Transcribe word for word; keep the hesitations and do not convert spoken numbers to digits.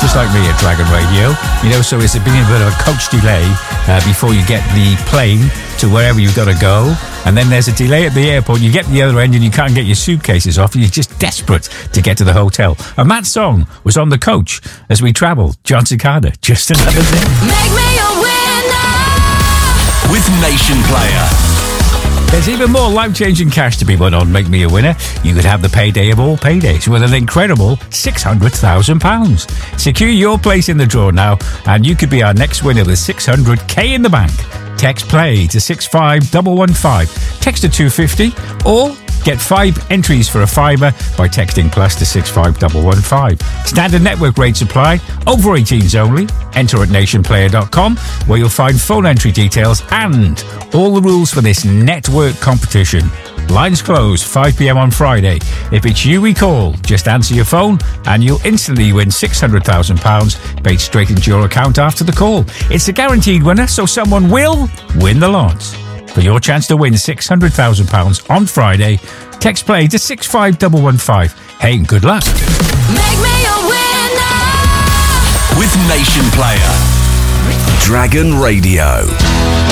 just like me at Dragon Radio. You know, so it's a bit of a coach delay uh, before you get the plane to wherever you've got to go. And then there's a delay at the airport. You get to the other end and you can't get your suitcases off. And you're just desperate to get to the hotel. And that song was on the coach as we travelled. John Cicada, just another thing. Make me a winner with Nation Player. There's even more life-changing cash to be won on Make Me a Winner. You could have the payday of all paydays with an incredible six hundred thousand pounds. Secure your place in the draw now, and you could be our next winner with six hundred k in the bank. Text PLAY to six five one one five. Text to two fifty, or get five entries for a fiver by texting plus to six five one one five. Standard network rates apply. Over eighteens only. Enter at nation player dot com, where you'll find phone entry details and all the rules for this network competition. Lines close five p.m. on Friday. If it's you we call, just answer your phone and you'll instantly win six hundred thousand pounds paid straight into your account after the call. It's a guaranteed winner, so someone will win the lot. For your chance to win six hundred thousand pounds on Friday, text PLAY to six five one one five. Hey, good luck. Make me a winner with Nation Player. Dragon Radio.